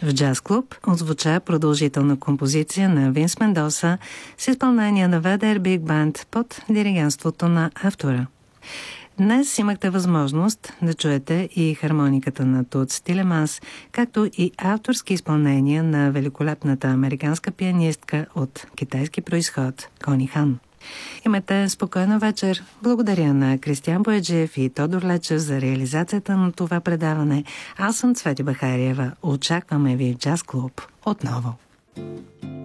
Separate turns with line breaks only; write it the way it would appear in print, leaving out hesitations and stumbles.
В Джаз Клуб отзвуча продължителна композиция на Винс Мендоса с изпълнение на VDR Big Band под диригентството на автора. Днес имахте възможност да чуете и хармониката на Тутс Тилеманс, както и авторски изпълнения на великолепната американска пианистка от китайски произход Кони Хан. Имайте спокойна вечер. Благодаря на Кристиан Бояджиев и Тодор Лечев за реализацията на това предаване. Аз съм Цвети Бахариева. Очакваме ви в Джаз Клуб отново.